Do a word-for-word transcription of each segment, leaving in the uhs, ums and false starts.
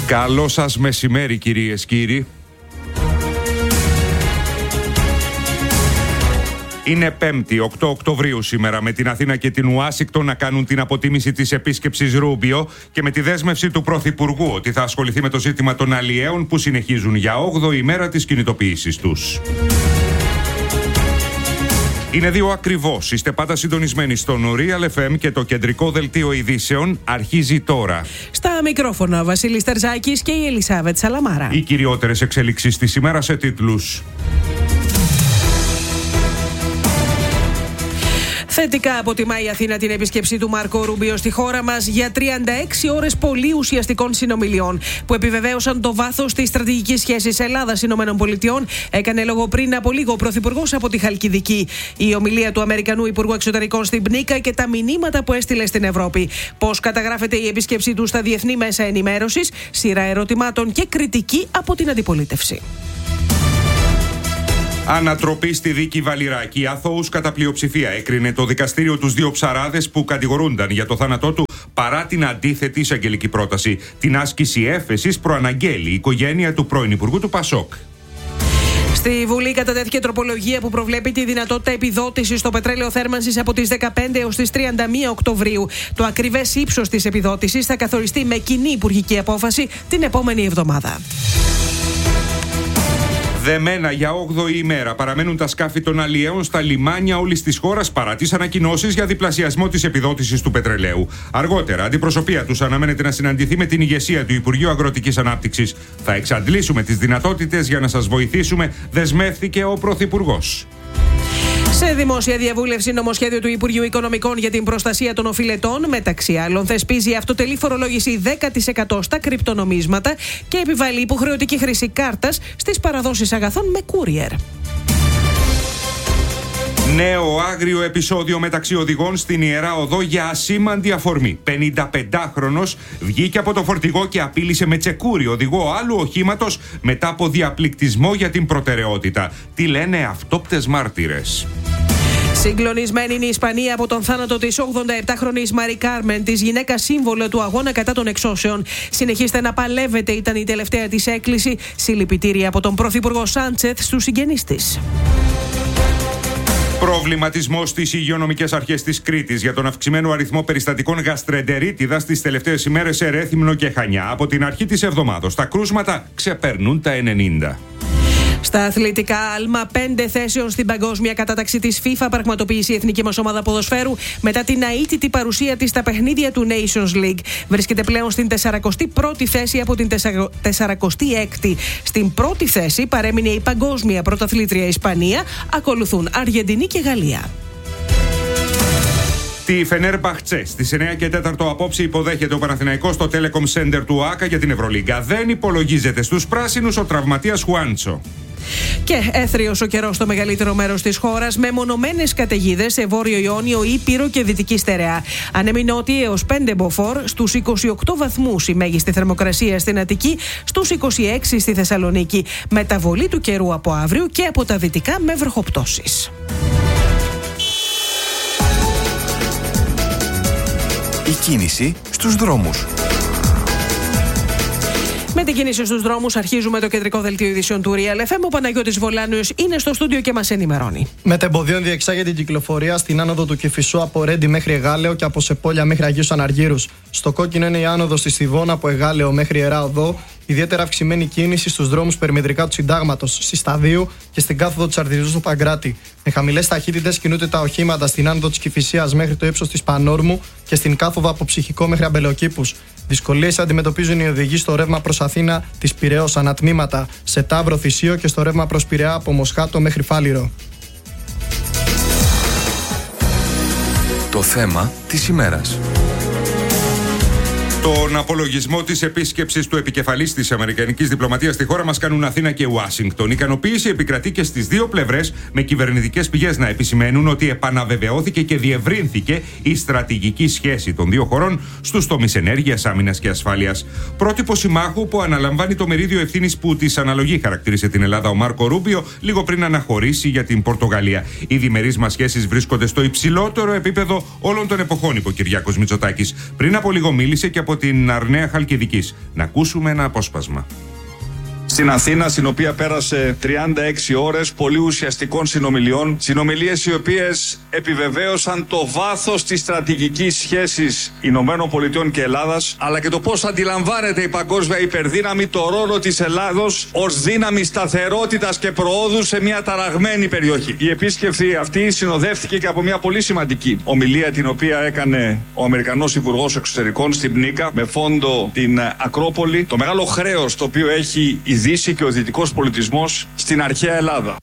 Καλό σας μεσημέρι, κυρίες κύριοι. Είναι Πέμπτη, οκτώ Οκτωβρίου σήμερα, με την Αθήνα και την Ουάσιγκτον να κάνουν την αποτίμηση της επίσκεψης Ρούμπιο και με τη δέσμευση του Πρωθυπουργού ότι θα ασχοληθεί με το ζήτημα των αλλιέων που συνεχίζουν για όγδοη ημέρα της κινητοποίησης τους. Είναι δύο ακριβώς. Είστε πάντα συντονισμένοι στο Real εφ εμ και το κεντρικό δελτίο ειδήσεων αρχίζει τώρα. Στα μικρόφωνα Βασίλης Τερζάκης και η Ελισάβετ Σαλαμάρα. Οι κυριότερες εξελίξεις της ημέρας σε τίτλους. Θετικά αποτιμά η Αθήνα την επίσκεψη του Μάρκο Ρούμπιο στη χώρα μας για τριάντα έξι ώρες πολύ ουσιαστικών συνομιλιών που επιβεβαίωσαν το βάθος της στρατηγικής σχέσης Ελλάδας-Ηνωμένων Πολιτειών. Έκανε λόγο πριν από λίγο ο Πρωθυπουργός από τη Χαλκιδική. Η ομιλία του Αμερικανού Υπουργού Εξωτερικών στην Πνίκα και τα μηνύματα που έστειλε στην Ευρώπη. Πώς καταγράφεται η επίσκεψή του στα διεθνή μέσα ενημέρωσης, σειρά ερωτημάτων και κριτική από την αντιπολίτευση. Ανατροπή στη δίκη Βαλιράκη. Αθώους κατά πλειοψηφία έκρινε το δικαστήριο τους δύο ψαράδες που κατηγορούνταν για το θάνατό του παρά την αντίθετη εισαγγελική πρόταση. Την άσκηση έφεσης προαναγγέλει η οικογένεια του πρώην Υπουργού του Πασόκ. Στη Βουλή κατατέθηκε τροπολογία που προβλέπει τη δυνατότητα επιδότησης στο πετρέλαιο θέρμανσης από τις δεκαπέντε έως τις τριάντα μία Οκτωβρίου. Το ακριβές ύψος της επιδότησης θα καθοριστεί με κοινή υπουργική απόφαση την επόμενη εβδομάδα. Δεμένα για όγδοη ημέρα παραμένουν τα σκάφη των αλλιέων στα λιμάνια όλης της χώρας παρά τις ανακοινώσεις για διπλασιασμό της επιδότησης του πετρελαίου. Αργότερα, αντιπροσωπεία τους αναμένεται να συναντηθεί με την ηγεσία του Υπουργείου Αγροτικής Ανάπτυξης. Θα εξαντλήσουμε τις δυνατότητες για να σας βοηθήσουμε, δεσμεύθηκε ο Πρωθυπουργός. Σε δημόσια διαβούλευση, νομοσχέδιο του Υπουργείου Οικονομικών για την προστασία των οφειλετών, μεταξύ άλλων, θεσπίζει αυτοτελή φορολόγηση δέκα τοις εκατό στα κρυπτονομίσματα και επιβάλλει υποχρεωτική χρήση κάρτας στις παραδόσεις αγαθών με courier. Νέο άγριο επεισόδιο μεταξύ οδηγών στην Ιερά Οδό για ασήμαντη αφορμή. πενηνταπεντάχρονος βγήκε από το φορτηγό και απείλησε με τσεκούρι οδηγό άλλου οχήματος μετά από διαπληκτισμό για την προτεραιότητα. Τι λένε αυτόπτες μάρτυρες. Συγκλονισμένη είναι η Ισπανία από τον θάνατο της ογδονταεπτάχρονης Μαρί Κάρμεν, της γυναίκας σύμβολο του αγώνα κατά των εξώσεων. Συνεχίστε να παλεύετε, ήταν η τελευταία της έκκληση. Συλληπιτήρια από τον Πρωθυπουργό Σάντσεθ στους συγγενείς της. Προβληματισμός στις υγειονομικές αρχές της Κρήτης για τον αυξημένο αριθμό περιστατικών γαστρεντερίτιδας τις τελευταίες ημέρες σε Ρέθυμνο και Χανιά. Από την αρχή της εβδομάδος τα κρούσματα ξεπερνούν τα ενενήντα. Στα αθλητικά, άλμα πέντε θέσεων στην παγκόσμια κατάταξη της FIFA πραγματοποιήσει η εθνική μας ομάδα ποδοσφαίρου μετά την αίτητη παρουσία της στα παιχνίδια του Nations League. Βρίσκεται πλέον στην σαρανταεστή πρώτη θέση από την σαρανταεστή έκτη. Στην πρώτη θέση παρέμεινε η παγκόσμια πρωταθλήτρια Ισπανία, ακολουθούν Αργεντινή και Γαλλία. Τη Φενέρμπαχτσε στις εννιά και τέσσερα απόψε υποδέχεται ο Παναθηναϊκός στο Telecom Center του ΟΑΚΑ για την Ευρωλίγκα. Δεν υπολογίζεται στους πράσινους ο τραυματίας Χουάντσο. Και έθριος ο καιρός στο μεγαλύτερο μέρος της χώρας, με μονομένες καταιγίδες σε Βόρειο Ιόνιο, Ήπειρο και Δυτική Στερεά. Ανέμει νότιοι έως πέντε μποφόρ, στους είκοσι οκτώ βαθμούς η μέγιστη θερμοκρασία στην Αττική, στους είκοσι έξι στη Θεσσαλονίκη. Μεταβολή του καιρού από αύριο και από τα δυτικά με βροχοπτώσεις. Η κίνηση στους δρόμους. Με την κίνηση στους δρόμους αρχίζουμε το κεντρικό δελτίο ειδήσεων του Real εφ εμ. Ο Παναγιώτης Βολάνιος είναι στο στούντιο και μας ενημερώνει. Μετεμποδίων διεξάγεται την κυκλοφορία στην άνοδο του Κηφισού από Ρέντι μέχρι Εγάλεο και από Σεπόλια μέχρι Αγίους Αναργύρους. Στο κόκκινο είναι η άνοδος στη Στιβώνα από Εγάλεο μέχρι Ιερά Οδό. Ιδιαίτερα αυξημένη κίνηση στους δρόμους περιμετρικά του Συντάγματος, στη Σταδίου και στην κάθοδο της Αρτιζού στο Παγκράτη. Με χαμηλές ταχύτητες κινούνται τα οχήματα στην άνοδο της Κηφισίας μέχρι το ύψος της Πανόρμου και στην κάθοδο από Ψυχικό μέχρι Αμπελοκήπους. Δυσκολίες αντιμετωπίζουν οι οδηγοί στο ρεύμα προς Αθήνα της Πειραιώς ανατμήματα, σε Ταύρο Θησίο και στο ρεύμα προς Πειραιά από Μοσχάτο μέχρι Φάληρο. Το θέμα της ημέρας. Τον απολογισμό της επίσκεψης του επικεφαλής της αμερικανικής διπλωματίας στη χώρα μας κάνουν Αθήνα και Ουάσιγκτον. Η ικανοποίηση επικρατεί και στις δύο πλευρές, με κυβερνητικές πηγές να επισημαίνουν ότι επαναβεβαιώθηκε και διευρύνθηκε η στρατηγική σχέση των δύο χωρών στους τομείς ενέργειας, άμυνας και ασφάλειας. Πρότυπο συμμάχου που αναλαμβάνει το μερίδιο ευθύνης που της αναλογεί, χαρακτήρισε την Ελλάδα ο Μάρκο Ρούμπιο λίγο πριν αναχωρήσει για την Πορτογαλία. Οι διμερείς μας σχέσεις βρίσκονται στο υψηλότερο επίπεδο όλων των εποχών, είπε ο Κυριάκος Μητσοτάκης. Πριν από λίγο μίλησε και από από την Αρναία Χαλκιδικής. Να ακούσουμε ένα απόσπασμα. Στην Αθήνα, στην οποία πέρασε τριάντα έξι ώρες πολύ ουσιαστικών συνομιλιών, συνομιλίες οι οποίες επιβεβαίωσαν το βάθος της στρατηγικής σχέσης Ηνωμένων Πολιτειών και Ελλάδας, αλλά και το πώς αντιλαμβάνεται η παγκόσμια υπερδύναμη το ρόλο της Ελλάδος ως δύναμη σταθερότητας και προόδου σε μια ταραγμένη περιοχή. Η επίσκεψη αυτή συνοδεύτηκε και από μια πολύ σημαντική ομιλία, την οποία έκανε ο Αμερικανός Υπουργός Εξωτερικών στην Πνίκα, με φόντο την Ακρόπολη, το μεγάλο χρέος το οποίο έχει η Δύση και ο δυτικός πολιτισμός στην αρχαία Ελλάδα.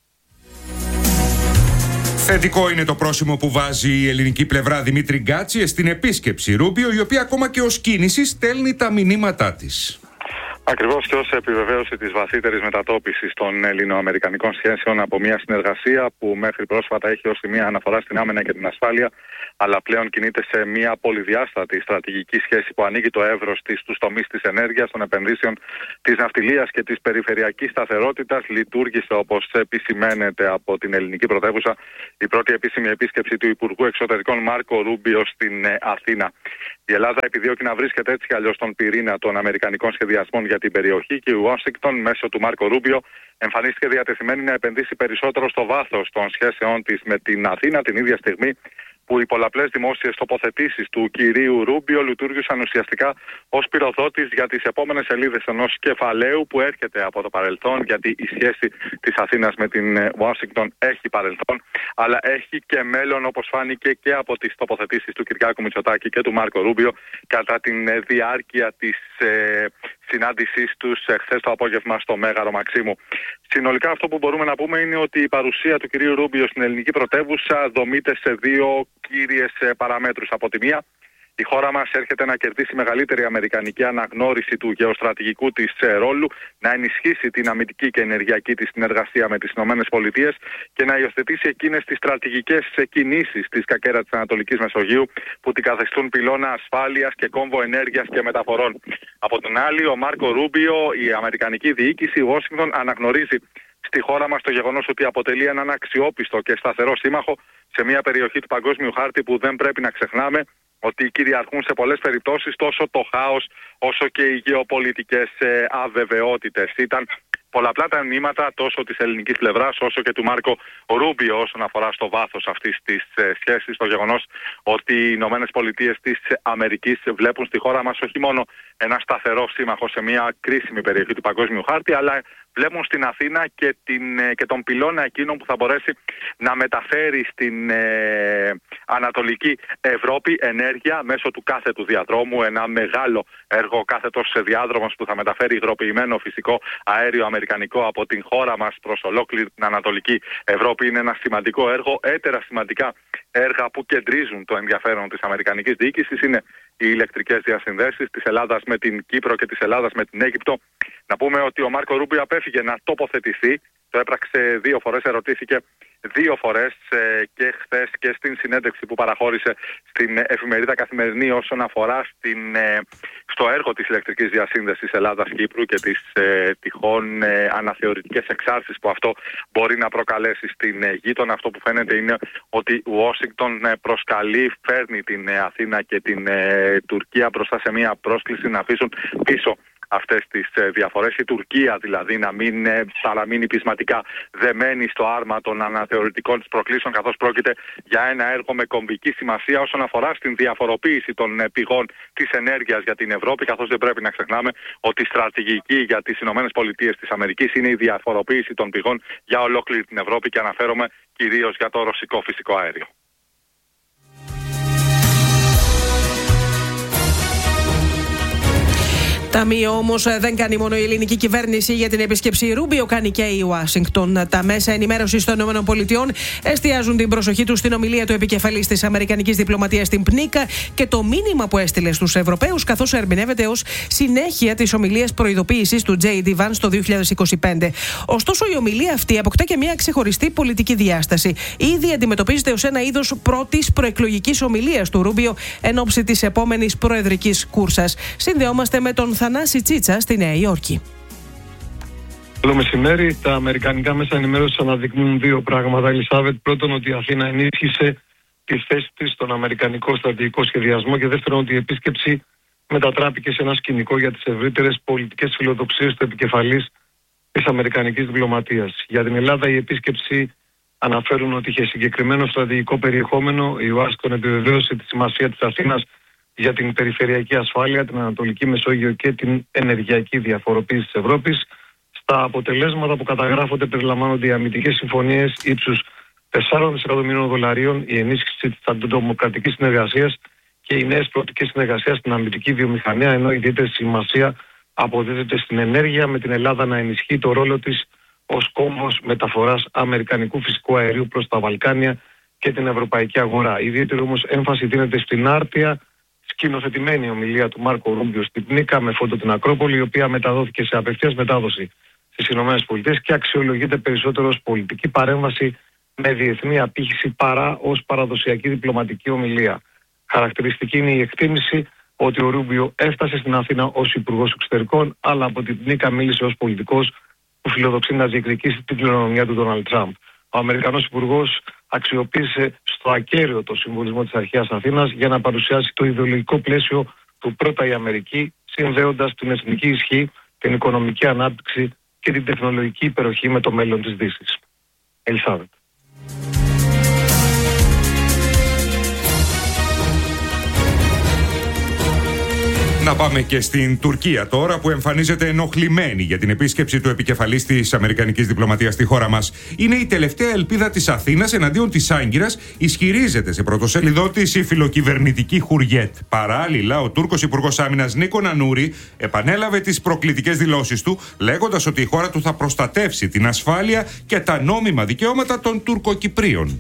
Θετικό είναι το πρόσημο που βάζει η ελληνική πλευρά Δημήτρη Γκάτση στην επίσκεψη Ρούμπιο, η οποία ακόμα και ως κίνηση στέλνει τα μηνύματά της. Ακριβώς και ως επιβεβαίωση της βαθύτερης μετατόπισης των ελληνοαμερικανικών σχέσεων από μια συνεργασία που μέχρι πρόσφατα έχει ως μια αναφορά στην άμυνα και την ασφάλεια, αλλά πλέον κινείται σε μια πολυδιάστατη στρατηγική σχέση που ανοίγει το εύρος της στους τομείς της ενέργειας, των επενδύσεων, της ναυτιλίας και της περιφερειακής σταθερότητας. Λειτουργήσε, όπως επισημαίνεται από την ελληνική πρωτεύουσα, η πρώτη επίσημη επίσκεψη του Υπουργού Εξωτερικών Μάρκο Ρούμπιο στην Αθήνα. Η Ελλάδα επιδιώκει να βρίσκεται έτσι κι αλλιώς στον πυρήνα των αμερικανικών σχεδιασμών για την περιοχή και η Ουάσιγκτον μέσω του Μάρκο Ρούμπιο εμφανίστηκε διατεθειμένη να επενδύσει περισσότερο στο βάθος των σχέσεών της με την Αθήνα, την ίδια στιγμή που οι πολλαπλές δημόσιες τοποθετήσεις του κυρίου Ρούμπιο λειτουργήσαν ουσιαστικά ως πυροδότης για τις επόμενες σελίδες ενός κεφαλαίου που έρχεται από το παρελθόν, γιατί η σχέση της Αθήνας με την Ουάσιγκτον έχει παρελθόν, αλλά έχει και μέλλον, όπως φάνηκε και από τις τοποθετήσεις του Κυριάκου Μητσοτάκη και του Μάρκο Ρούμπιο κατά τη διάρκεια της ε, συνάντησής τους χθες το απόγευμα στο Μέγαρο Μαξίμου. Συνολικά αυτό που μπορούμε να πούμε είναι ότι η παρουσία του κυρίου Ρούμπιο στην ελληνική πρωτεύουσα δομείται σε δύο κύριες παραμέτρους. Από τη μία, η χώρα μας έρχεται να κερδίσει μεγαλύτερη αμερικανική αναγνώριση του γεωστρατηγικού της ρόλου, να ενισχύσει την αμυντική και ενεργειακή της συνεργασία με τις ΗΠΑ και να υιοθετήσει εκείνες τις στρατηγικές κινήσεις της κακέρα της Ανατολικής Μεσογείου που την καθιστούν πυλώνα ασφάλειας και κόμβο ενέργειας και μεταφορών. Από την άλλη, ο Μάρκο Ρούμπιο, η αμερικανική διοίκηση, η Washington, αναγνωρίζει στη χώρα μας το γεγονός ότι αποτελεί έναν αξιόπιστο και σταθερό σύμμαχο σε μια περιοχή του παγκόσμιου χάρτη που δεν πρέπει να ξεχνάμε ότι κυριαρχούν σε πολλές περιπτώσεις τόσο το χάος όσο και οι γεωπολιτικές ε, αβεβαιότητες. Ήταν πολλαπλά τα μηνύματα τόσο της ελληνικής πλευράς όσο και του Μάρκο Ρούμπιο όσον αφορά στο βάθος αυτής της ε, σχέσης, το γεγονός ότι οι Ηνωμένες Πολιτείες της Αμερικής βλέπουν στη χώρα μας όχι μόνο ένα σταθερό σύμμαχο σε μια κρίσιμη περιοχή του παγκόσμιου χάρτη, αλλά βλέπουν στην Αθήνα και, την, και τον πυλώνα εκείνον που θα μπορέσει να μεταφέρει στην ε, Ανατολική Ευρώπη ενέργεια μέσω του κάθετου διαδρόμου. Ένα μεγάλο έργο, κάθετος διάδρομος που θα μεταφέρει υγροποιημένο φυσικό αέριο αμερικανικό από την χώρα μας προς ολόκληρη την Ανατολική Ευρώπη. Είναι ένα σημαντικό έργο. Έτερα σημαντικά έργα που κεντρίζουν το ενδιαφέρον της αμερικανικής διοίκησης είναι οι ηλεκτρικές διασυνδέσεις της Ελλάδας με την Κύπρο και της Ελλάδας με την Αίγυπτο. Να πούμε ότι ο Μάρκο Ρούμπιο απέφυγε να τοποθετηθεί. Το έπραξε δύο φορές, ερωτήθηκε δύο φορές ε, και χθες και στην συνέντευξη που παραχώρησε στην εφημερίδα Καθημερινή όσον αφορά στην, ε, στο έργο της ηλεκτρικής διασύνδεσης Ελλάδας-Κύπρου και τις ε, τυχόν ε, αναθεωρητικές εξάρσεις που αυτό μπορεί να προκαλέσει στην ε, γείτονα. Αυτό που φαίνεται είναι ότι η Ουάσιγκτον ε, προσκαλεί, φέρνει την ε, Αθήνα και την ε, Τουρκία μπροστά σε μια πρόσκληση να αφήσουν πίσω αυτές τις διαφορές. Η Τουρκία δηλαδή να μην παραμείνει πεισματικά δεμένη στο άρμα των αναθεωρητικών της προκλήσεων, καθώς πρόκειται για ένα έργο με κομβική σημασία όσον αφορά στην διαφοροποίηση των πηγών της ενέργειας για την Ευρώπη, καθώς δεν πρέπει να ξεχνάμε ότι η στρατηγική για τις ΗΠΑ της Αμερικής είναι η διαφοροποίηση των πηγών για ολόκληρη την Ευρώπη και αναφέρομαι κυρίως για το ρωσικό φυσικό αέριο. Ταμείο όμως δεν κάνει μόνο η ελληνική κυβέρνηση για την επίσκεψη Ρούμπιο, κάνει και η Ουάσιγκτον. Τα μέσα ενημέρωσης των ΗΠΑ εστιάζουν την προσοχή τους στην ομιλία του επικεφαλής της αμερικανικής διπλωματίας στην Πνίκα και το μήνυμα που έστειλε στους Ευρωπαίους, καθώς ερμηνεύεται ως συνέχεια της ομιλίας προειδοποίησης του τζέι ντι Vance το δύο χιλιάδες είκοσι πέντε. Ωστόσο, η ομιλία αυτή αποκτά και μια ξεχωριστή πολιτική διάσταση. Ήδη αντιμετωπίζεται ως ένα είδος πρώτης προεκλογικής ομιλίας του Ρούμπιο εν ώψη της επόμενης προεδρικής κούρσας. Συνδεόμαστε με τον Θανάση Τσίτσα στη Νέα Υόρκη. Καλό μεσημέρι. Τα αμερικανικά μέσα ενημέρωσης αναδεικνύουν δύο πράγματα, Ελισάβετ. Πρώτον, ότι η Αθήνα ενίσχυσε τη θέση της στον αμερικανικό στρατηγικό σχεδιασμό και δεύτερον, ότι η επίσκεψη μετατράπηκε σε ένα σκηνικό για τις ευρύτερες πολιτικές φιλοδοξίες του επικεφαλής της αμερικανικής διπλωματίας. Για την Ελλάδα η επίσκεψη αναφέρουν ότι είχε συγκεκριμένο στρατηγικό περιεχόμενο. Η Ουάσιγκτον επιβεβαίωσε τη σημασία της Αθήνας για την περιφερειακή ασφάλεια, την Ανατολική Μεσόγειο και την ενεργειακή διαφοροποίηση της Ευρώπης. Στα αποτελέσματα που καταγράφονται περιλαμβάνονται οι αμυντικές συμφωνίες ύψους τεσσάρων δισεκατομμυρίων δολαρίων, η ενίσχυση της αντιδημοκρατικής συνεργασίας και οι νέες προοπτικές συνεργασίας στην αμυντική βιομηχανία, ενώ ιδιαίτερη σημασία αποδίδεται στην ενέργεια, με την Ελλάδα να ενισχύει το ρόλο της ως κόμβος μεταφοράς αμερικανικού φυσικού αερίου προς τα Βαλκάνια και την ευρωπαϊκή αγορά. Ιδιαίτερη όμως έμφαση δίνεται στην άρτια σκηνοθετημένη ομιλία του Μάρκο Ρούμπιο στην Πνίκα με φόντο την Ακρόπολη, η οποία μεταδόθηκε σε απευθείας μετάδοση στις ΗΠΑ και αξιολογείται περισσότερο ως πολιτική παρέμβαση με διεθνή απήχηση παρά ως παραδοσιακή διπλωματική ομιλία. Χαρακτηριστική είναι η εκτίμηση ότι ο Ρούμπιο έφτασε στην Αθήνα ως Υπουργός Εξωτερικών, αλλά από την Πνίκα μίλησε ως πολιτικός που φιλοδοξεί να διεκδικήσει την κληρονομιά του Ντόναλντ Τραμπ. Ο Αμερικανός Υπουργός αξιοποίησε στο ακέραιο το συμβολισμό της αρχαίας Αθήνας για να παρουσιάσει το ιδεολογικό πλαίσιο του πρώτα η Αμερική, συνδέοντας την εθνική ισχύ, την οικονομική ανάπτυξη και την τεχνολογική υπεροχή με το μέλλον της Δύσης. Ελισάβετ. Να πάμε και στην Τουρκία τώρα, που εμφανίζεται ενοχλημένη για την επίσκεψη του επικεφαλής της αμερικανικής διπλωματίας στη χώρα μας. Είναι η τελευταία ελπίδα της Αθήνας εναντίον της Άγκυρας, ισχυρίζεται σε πρωτοσέλιδό της η φιλοκυβερνητική Χουριέτ. Παράλληλα, ο Τούρκος Υπουργός Άμυνας Νίκο Νανούρη επανέλαβε τις προκλητικές δηλώσεις του, λέγοντας ότι η χώρα του θα προστατεύσει την ασφάλεια και τα νόμιμα δικαιώματα των Τουρκοκυπρίων.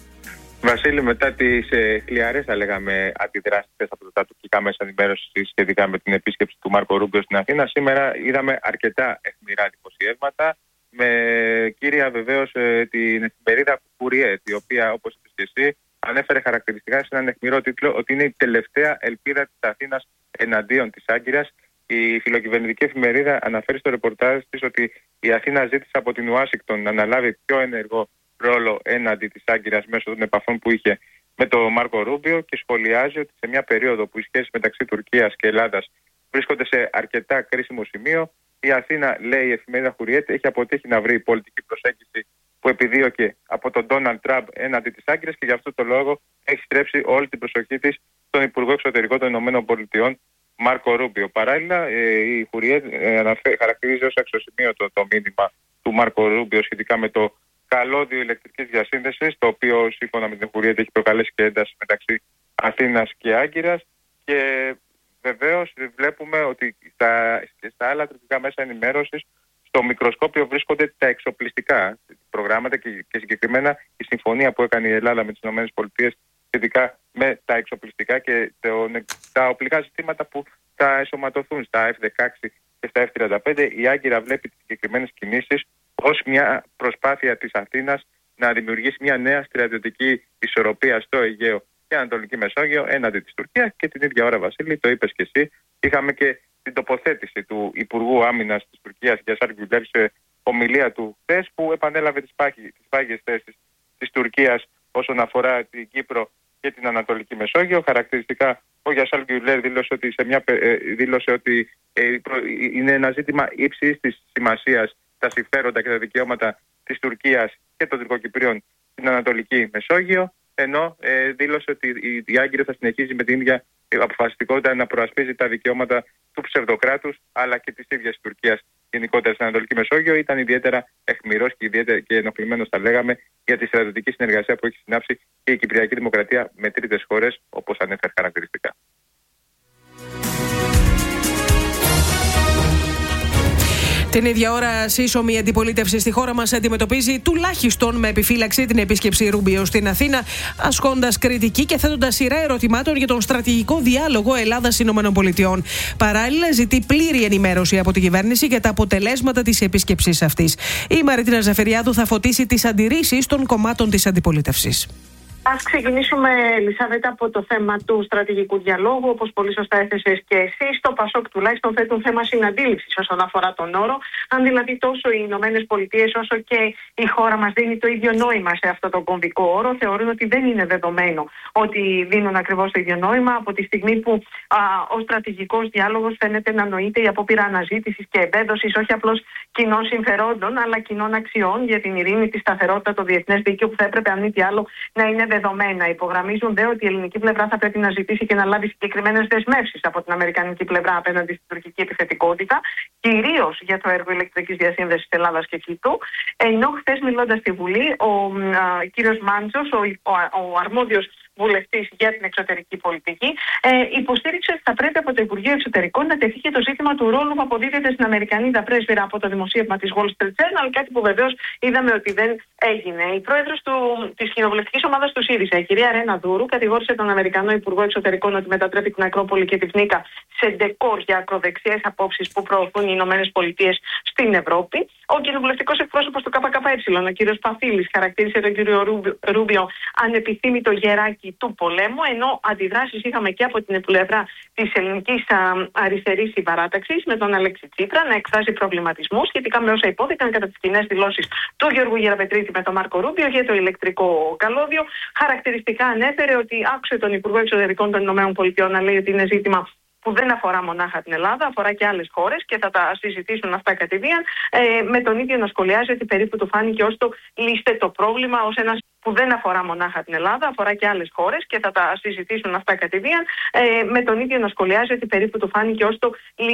Βασίλη, μετά τις ε, χλιαρές, θα λέγαμε, αντιδράσεις από τα τουρκικά μέσα ενημέρωσης σχετικά με την επίσκεψη του Μάρκο Ρούμπιο στην Αθήνα, σήμερα είδαμε αρκετά αιχμηρά δημοσιεύματα, με κύρια βεβαίως ε, την εφημερίδα Χουριέτ, η οποία, όπως είπες και εσύ, ανέφερε χαρακτηριστικά σε έναν αιχμηρό τίτλο ότι είναι η τελευταία ελπίδα της Αθήνας εναντίον της Άγκυρας. Η φιλοκυβερνητική εφημερίδα αναφέρει στο ρεπορτάζ της ότι η Αθήνα ζήτησε από την Ουάσιγκτον να αναλάβει πιο ενεργό ρόλο έναντι της Άγκυρας μέσω των επαφών που είχε με τον Μάρκο Ρούμπιο, και σχολιάζει ότι σε μια περίοδο που οι σχέσεις μεταξύ Τουρκίας και Ελλάδας βρίσκονται σε αρκετά κρίσιμο σημείο, η Αθήνα, λέει η εφημερίδα Χουριέτ, έχει αποτύχει να βρει πολιτική προσέγγιση που επιδίωκε από τον Ντόναλντ Τραμπ έναντι της Άγκυρας, και γι' αυτό το λόγο έχει στρέψει όλη την προσοχή της στον Υπουργό Εξωτερικών των ΗΠΑ, Μάρκο Ρούμπιο. Παράλληλα, η Χουριέτ χαρακτηρίζει ως αξιοσημείωτο το μήνυμα του Μάρκο Ρούμπιο σχετικά με το καλώδιο ηλεκτρικής διασύνδεσης, το οποίο σύμφωνα με την Χουριέτ έχει προκαλέσει και ένταση μεταξύ Αθήνας και Άγκυρας. Και βεβαίως βλέπουμε ότι στα, στα άλλα τουρκικά μέσα ενημέρωσης στο μικροσκόπιο βρίσκονται τα εξοπλιστικά προγράμματα και, και συγκεκριμένα η συμφωνία που έκανε η Ελλάδα με τις ΗΠΑ σχετικά με τα εξοπλιστικά και το, τα οπλικά συστήματα που θα εσωματωθούν στα εφ δεκαέξι και στα εφ τριάντα πέντε. Η Άγκυρα βλέπει τις συγκεκριμένες κινήσεις ως μια προσπάθεια της Αθήνας να δημιουργήσει μια νέα στρατιωτική ισορροπία στο Αιγαίο και Ανατολική Μεσόγειο έναντι της Τουρκίας. Και την ίδια ώρα, Βασίλη, το είπες και εσύ, είχαμε και την τοποθέτηση του Υπουργού Άμυνας της Τουρκίας, Γιασάρ Γκουλέρ, σε ομιλία του χθες, που επανέλαβε τις, πάγι, τις πάγιες θέσεις της Τουρκίας όσον αφορά την Κύπρο και την Ανατολική Μεσόγειο. Χαρακτηριστικά, ο Γιασάρ Γκουλέρ δήλωσε ότι, σε μια, ε, δήλωσε ότι ε, είναι ένα ζήτημα ύψης της σημασίας τα συμφέροντα και τα δικαιώματα της Τουρκίας και των Τουρκοκυπρίων στην Ανατολική Μεσόγειο, ενώ ε, δήλωσε ότι η, η Άγκυρα θα συνεχίζει με την ίδια αποφασιστικότητα να προασπίζει τα δικαιώματα του ψευδοκράτους αλλά και της ίδιας Τουρκίας γενικότερα στην Ανατολική Μεσόγειο. Ήταν ιδιαίτερα αιχμηρός και, ιδιαίτερα και ενοχλημένος, θα λέγαμε, για τη στρατιωτική συνεργασία που έχει συνάψει και η Κυπριακή Δημοκρατία με τρίτες χώρες, όπως ανέφερε χαρακτηριστικά. Την ίδια ώρα, σύσσωμη αντιπολίτευση στη χώρα μας αντιμετωπίζει τουλάχιστον με επιφύλαξη την επίσκεψη Ρούμπιο στην Αθήνα, ασκώντας κριτική και θέτοντας σειρά ερωτημάτων για τον στρατηγικό διάλογο Ελλάδα-ΗΠΑ. Παράλληλα, ζητεί πλήρη ενημέρωση από την κυβέρνηση για τα αποτελέσματα της επίσκεψης αυτής. Η Μαρίτινα Ζαφεριάδου θα φωτίσει τις αντιρρήσεις των κομμάτων της αντιπολίτευσης. Ας ξεκινήσουμε, Ελισάβετα, από το θέμα του στρατηγικού διαλόγου. Όπως πολύ σωστά έθεσες και εσύ, στο Πασόκ τουλάχιστον θέτουν θέμα συναντήληψης όσον αφορά τον όρο. Αν δηλαδή τόσο οι Ηνωμένες Πολιτείες όσο και η χώρα μας δίνει το ίδιο νόημα σε αυτό το κομβικό όρο, θεωρούν ότι δεν είναι δεδομένο ότι δίνουν ακριβώς το ίδιο νόημα, από τη στιγμή που α, ο στρατηγικός διάλογος φαίνεται να νοείται η απόπειρα αναζήτησης και εμπέδωσης όχι απλώς κοινών συμφερόντων, αλλά κοινών αξιών για την ειρήνη, τη σταθερότητα, το διεθνές δίκαιο που θα έπρεπε, αν μη τι άλλο, να είναι δεδομένα. Υπογραμμίζουν δε ότι η ελληνική πλευρά θα πρέπει να ζητήσει και να λάβει συγκεκριμένες δεσμεύσεις από την αμερικανική πλευρά απέναντι στην τουρκική επιθετικότητα, κυρίως για το έργο ηλεκτρικής διασύνδεσης Ελλάδας και Κύπρου. Ενώ χθες, μιλώντας στη Βουλή, ο α, κύριος Μάντζος, ο, ο, ο αρμόδιος βουλευτής για την εξωτερική πολιτική, ε, υποστήριξε ότι θα πρέπει από το Υπουργείο Εξωτερικών να τεθεί και το ζήτημα του ρόλου που αποδίδεται στην Αμερικανίδα πρέσβυρα από το δημοσίευμα της Wall Street Journal, κάτι που βεβαίως είδαμε ότι δεν έγινε. Η πρόεδρος της κοινοβουλευτικής ομάδας του ΣΥΡΙΖΑ, η κυρία Ρένα Δούρου, κατηγόρησε τον Αμερικανό Υπουργό Εξωτερικών ότι μετατρέπει την Ακρόπολη και τη Βνίκα σε ντεκόρ για ακροδεξιές απόψεις που προωθούν οι Ηνωμένες Πολιτείες στην Ευρώπη. Ο κοινοβουλευτικός εκπρόσωπος του ΚΚΕ, ο κύριος Παφίλης, χαρακτήρισε τον κύριο Ρούμπιο ανεπιθύμητο γεράκι του πολέμου, ενώ αντιδράσεις είχαμε και από την πλευρά της ελληνικής αριστερής συμπαράταξης, με τον Αλέξη Τσίπρα να εκφράζει προβληματισμό σχετικά με όσα υπόθηκαν κατά τις κοινές δηλώσεις του Γιώργου Γεραπετρίτη με τον Μάρκο Ρούμπιο για το ηλεκτρικό καλώδιο. Χαρακτηριστικά ανέφερε ότι άκουσε τον Υπουργό Εξωτερικών των ΗΠΑ να λέει ότι είναι ζήτημα που δεν αφορά μονάχα την Ελλάδα, αφορά και άλλες χώρες και θα τα συζητήσουν αυτά κατηδίαν. Ε, με τον ίδιο να σχολιάζει ότι περίπου του φάνηκε ως το λύστε το πρόβλημα, ως ένας που δεν αφορά μονάχα την Ελλάδα, αφορά και άλλες χώρες και θα τα συζητήσουν αυτά κατηδίαν. Ε, με τον ίδιο να σχολιάζει ότι περίπου του φάνηκε ως το